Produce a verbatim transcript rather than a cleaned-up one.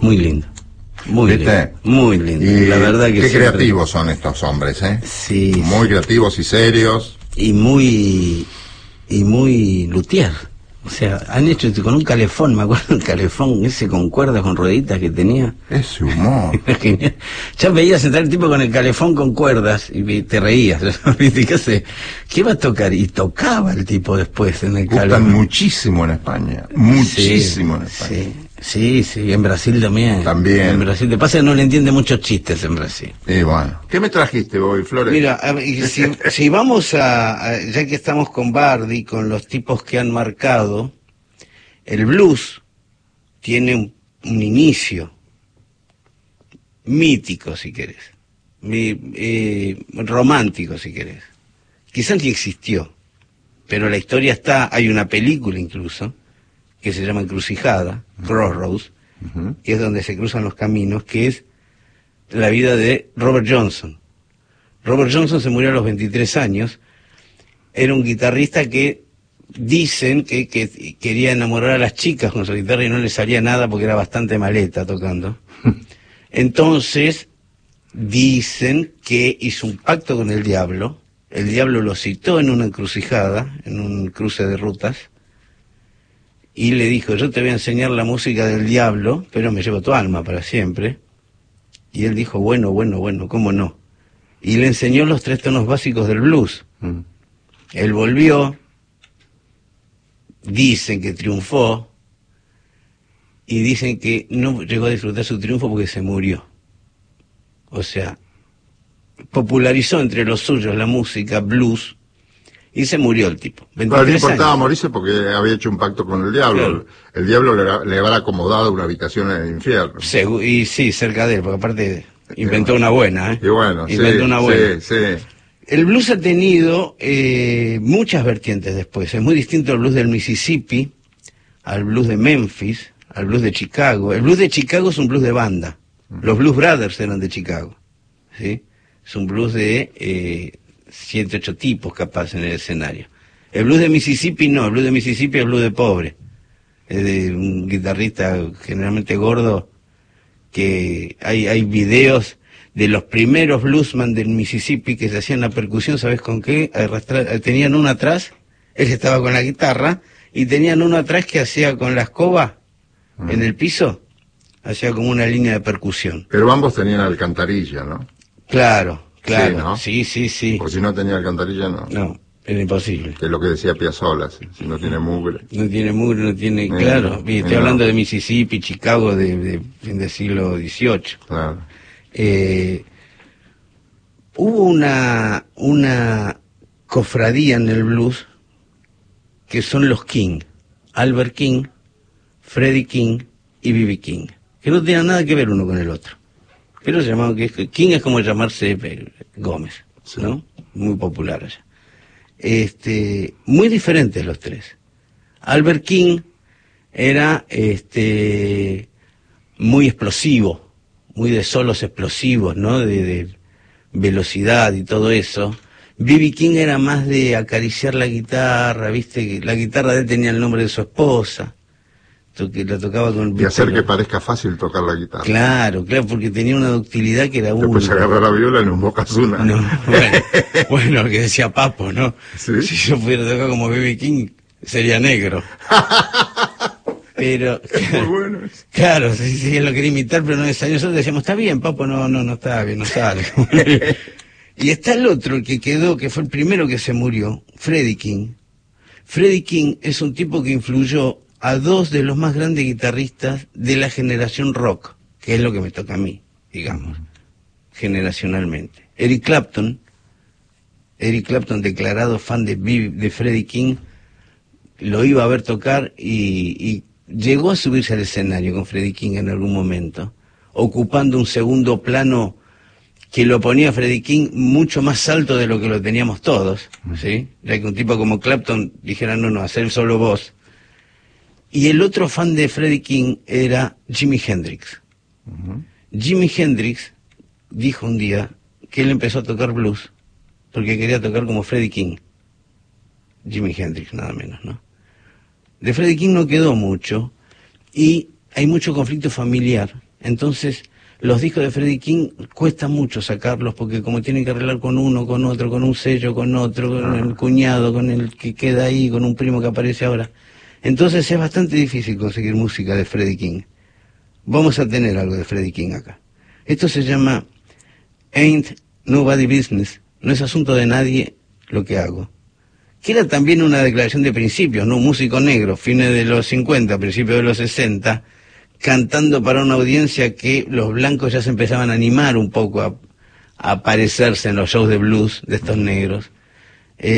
muy lindo. Muy ¿Viste? lindo, muy lindo. Y la verdad que qué siempre... creativos son estos hombres, ¿eh? Sí. Muy sí. creativos y serios. Y muy... Y muy luthier. O sea, han hecho esto con un calefón, me acuerdo el calefón ese con cuerdas, con rueditas que tenía. Ese humor. Genial. Ya veías entrar el tipo con el calefón con cuerdas y te reías. ¿Qué hace? ¿Qué va a tocar? Y tocaba el tipo después en el Gustan calefón. muchísimo en España. Muchísimo sí, en España. Sí. Sí, sí, en Brasil también. También. En Brasil. Te pasa que no le entiende muchos chistes en Brasil. Y bueno. ¿Qué me trajiste hoy, Flores? Mira, a ver, si, si vamos a, a, ya que estamos con Bardi, con los tipos que han marcado, el blues tiene un, un inicio mítico, si querés, Mi, eh, romántico, si querés. Quizás ni existió, pero la historia está, hay una película incluso, que se llama Encrucijada, Crossroads, uh-huh. que es donde se cruzan los caminos, que es la vida de Robert Johnson. Robert Johnson se murió a los veintitrés años, era un guitarrista que dicen que, que quería enamorar a las chicas con su guitarra y no le salía nada porque era bastante maleta tocando. Entonces, dicen que hizo un pacto con el diablo, el diablo lo citó en una encrucijada, en un cruce de rutas, y le dijo, yo te voy a enseñar la música del diablo, pero me llevo tu alma para siempre. Y él dijo, bueno, bueno, bueno, ¿cómo no? Y le enseñó los tres tonos básicos del blues. Mm. Él volvió, dicen que triunfó, y dicen que no llegó a disfrutar su triunfo porque se murió. O sea, popularizó entre los suyos la música blues, y se murió el tipo. Pero le importaba años. morirse porque había hecho un pacto con el diablo. Claro. El, el diablo le, le habrá acomodado una habitación en el infierno. Segu y sí, cerca de él, porque aparte inventó una buena, ¿eh? Y bueno, inventó sí, una buena. Sí, sí. El blues ha tenido eh, muchas vertientes después. Es muy distinto al blues del Mississippi, al blues de Memphis, al blues de Chicago. El blues de Chicago es un blues de banda. Los Blues Brothers eran de Chicago, ¿sí? Es un blues de eh, siete, ocho tipos capaz en el escenario. El blues de Mississippi no, el blues de Mississippi es blues de pobre. Es de un guitarrista generalmente gordo, que hay, hay videos de los primeros bluesman del Mississippi que se hacían la percusión, ¿sabes con qué? Arrastrar, tenían uno atrás, él estaba con la guitarra, y tenían uno atrás que hacía con la escoba uh-huh. en el piso, hacía como una línea de percusión. Pero ambos tenían alcantarilla, ¿no? Claro, claro, sí, ¿no? sí, sí, sí. Porque si no tenía alcantarilla, no. No, era imposible. Que es lo que decía Piazzolla, si, si no tiene mugre. No tiene mugre, no tiene, eh, claro, eh, estoy no. hablando de Mississippi, Chicago, de, de fin del siglo dieciocho. Claro. Eh, hubo una, una cofradía en el blues que son los King, Albert King, Freddie King y B B King, que no tenían nada que ver uno con el otro. Pero se llamaban, King es como llamarse Gómez, ¿no? Muy popular allá. Este, muy diferentes los tres. Albert King era este, muy explosivo, muy de solos explosivos, ¿no? De, de velocidad y todo eso. B B King era más de acariciar la guitarra, viste, la guitarra de él tenía el nombre de su esposa, que la tocaba con... Y hacer que parezca fácil tocar la guitarra. Claro, claro, porque tenía una ductilidad que era única. Después agarrar la viola en un Bocazuna. No, bueno, bueno, que decía Papo, ¿no? ¿Sí? Si yo pudiera tocar como B B King, sería negro. Pero, claro, muy bueno eso. Claro, sí, sí, él lo quería imitar, pero no es año. Nosotros decíamos, está bien, Papo, no, no, no está bien, no sale. Y está el otro, el que quedó, que fue el primero que se murió, Freddie King. Freddie King es un tipo que influyó a dos de los más grandes guitarristas de la generación rock, que es lo que me toca a mí, digamos, generacionalmente. Eric Clapton, Eric Clapton, declarado fan de, de Freddie King, lo iba a ver tocar y, y llegó a subirse al escenario con Freddie King en algún momento, ocupando un segundo plano que lo ponía Freddie King mucho más alto de lo que lo teníamos todos, ¿sí? Ya que un tipo como Clapton dijera, no, no, hacer solo voz. Y el otro fan de Freddie King era Jimi Hendrix. Uh-huh. Jimi Hendrix dijo un día que él empezó a tocar blues porque quería tocar como Freddie King. Jimi Hendrix, nada menos, ¿no? De Freddie King no quedó mucho y hay mucho conflicto familiar Entonces, los discos de Freddie King cuesta mucho sacarlos porque como tienen que arreglar con uno, con otro, con un sello, con otro, con el cuñado, con el que queda ahí, con un primo que aparece ahora. Entonces es bastante difícil conseguir música de Freddie King. Vamos a tener algo de Freddie King acá. Esto se llama Ain't Nobody Business. No es asunto de nadie lo que hago. Que era también una declaración de principios, ¿no? Un músico negro, fines de los cincuenta, principios de los sesenta, cantando para una audiencia que los blancos ya se empezaban a animar un poco a, a aparecerse en los shows de blues de estos negros.